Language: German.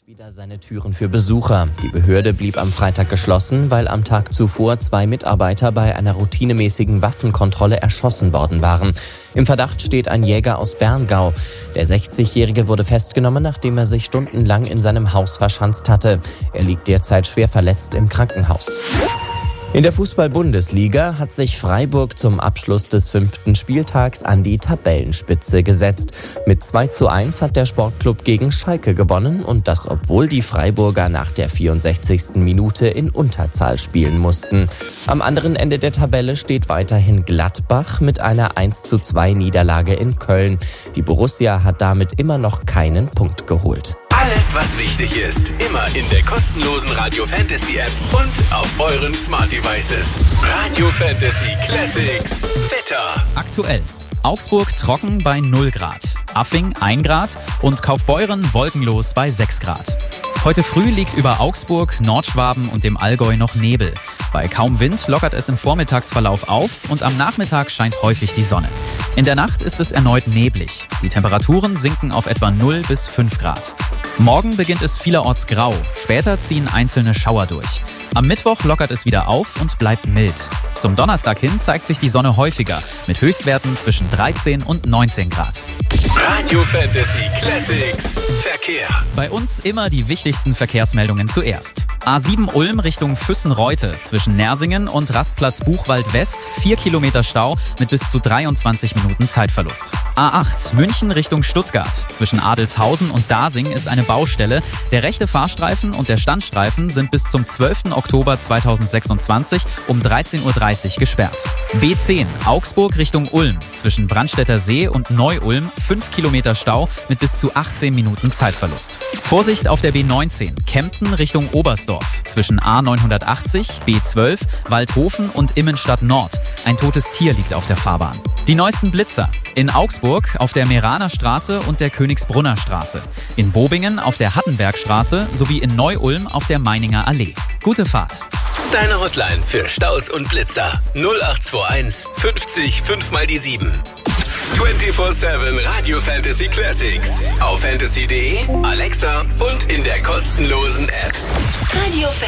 wieder seine Türen für Besucher. Die Behörde blieb am Freitag geschlossen, weil am Tag zuvor 2 Mitarbeiter bei einer routinemäßigen Waffenkontrolle erschossen worden waren. Im Verdacht steht ein Jäger aus Berngau. Der 60-Jährige wurde festgenommen, nachdem er sich stundenlang in seinem Haus verschanzt hatte. Er liegt derzeit schwer verletzt im Krankenhaus. In der Fußball-Bundesliga hat sich Freiburg zum Abschluss des 5. Spieltags an die Tabellenspitze gesetzt. Mit 2:1 hat der Sportclub gegen Schalke gewonnen und das, obwohl die Freiburger nach der 64. Minute in Unterzahl spielen mussten. Am anderen Ende der Tabelle steht weiterhin Gladbach mit einer 1:2 Niederlage in Köln. Die Borussia hat damit immer noch keinen Punkt geholt. Alles, was wichtig ist, immer in der kostenlosen Radio Fantasy App und auf euren Smart Devices. Radio Fantasy Classics Wetter. Aktuell: Augsburg trocken bei 0 Grad, Affing 1 Grad und Kaufbeuren wolkenlos bei 6 Grad. Heute früh liegt über Augsburg, Nordschwaben und dem Allgäu noch Nebel. Bei kaum Wind lockert es im Vormittagsverlauf auf und am Nachmittag scheint häufig die Sonne. In der Nacht ist es erneut neblig. Die Temperaturen sinken auf etwa 0 bis 5 Grad. Morgen beginnt es vielerorts grau, später ziehen einzelne Schauer durch. Am Mittwoch lockert es wieder auf und bleibt mild. Zum Donnerstag hin zeigt sich die Sonne häufiger, mit Höchstwerten zwischen 13 und 19 Grad. Radio Fantasy Classics Verkehr. Bei uns immer die wichtigsten Verkehrsmeldungen zuerst. A7 Ulm Richtung Füssenreute zwischen Nersingen und Rastplatz Buchwald West 4 Kilometer Stau mit bis zu 23 Minuten Zeitverlust. A8 München Richtung Stuttgart zwischen Adelshausen und Dasing ist eine Baustelle. Der rechte Fahrstreifen und der Standstreifen sind bis zum 12. Oktober 2026 um 13:30 Uhr gesperrt. B10 Augsburg Richtung Ulm zwischen Brandstätter See und Neu-Ulm 5 Kilometer Stau mit bis zu 18 Minuten Zeitverlust. Vorsicht auf der B19 Kempten Richtung Oberstdorf zwischen A980, B12, Waldhofen und Immenstadt Nord. Ein totes Tier liegt auf der Fahrbahn. Die neuesten Blitzer: in Augsburg auf der Meraner Straße und der Königsbrunner Straße, in Bobingen auf der Hattenbergstraße sowie in Neu-Ulm auf der Meininger Allee. Gute Fahrt! Deine Hotline für Staus und Blitzer 0821 50 5 mal die 7. 24/7 Radio Fantasy Classics auf fantasy.de, Alexa und in der kostenlosen App. Radio Fantasy.